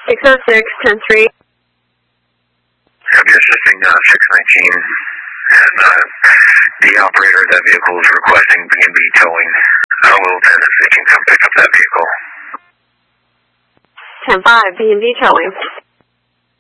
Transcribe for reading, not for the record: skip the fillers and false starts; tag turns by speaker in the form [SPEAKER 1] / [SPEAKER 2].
[SPEAKER 1] 606, 10-3.
[SPEAKER 2] Copy assisting 619, and the operator of that vehicle is requesting B&B towing. Will 10 if they can come pick up that vehicle.
[SPEAKER 1] 10-5, B&B towing.